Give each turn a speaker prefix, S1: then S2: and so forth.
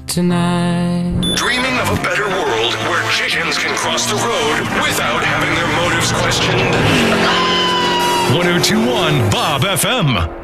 S1: tonight.
S2: Dreaming of a better world where chickens can cross the road without having their motives questioned? 1021 Bob FM.